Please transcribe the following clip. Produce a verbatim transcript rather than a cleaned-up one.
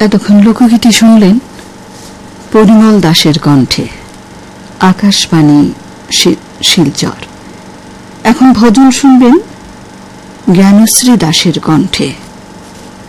এতক্ষণ লোকগীতি শুনলেন পরিমল দাসের কণ্ঠে, আকাশবাণী শিলচর। এখন ভজন শুনবেন জ্ঞানশ্রী দাসের কণ্ঠে।